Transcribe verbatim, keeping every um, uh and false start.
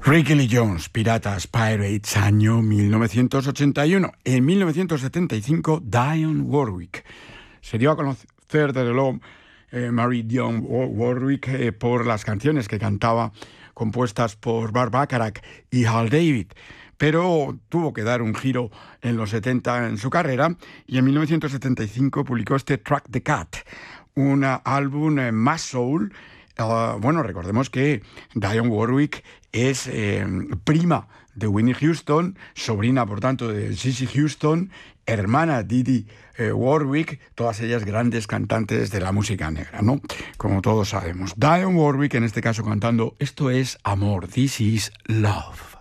Ricky Lee Jones, Piratas, Pirates, año mil novecientos ochenta y uno. En mil novecientos setenta y cinco, Dionne Warwick se dio a conocer de lo eh, Mary Dionne Warwick eh, por las canciones que cantaba, compuestas por Burt Bacharach y Hal David. Pero tuvo que dar un giro en los setenta en su carrera y en mil novecientos setenta y cinco publicó este Track the Cat, un álbum eh, más soul. Uh, bueno, recordemos que Dionne Warwick es eh, prima de Whitney Houston, sobrina, por tanto, de Cissy Houston, hermana de Didi eh, Warwick, todas ellas grandes cantantes de la música negra, ¿no? Como todos sabemos. Dionne Warwick, en este caso, cantando Esto es amor, This is Love.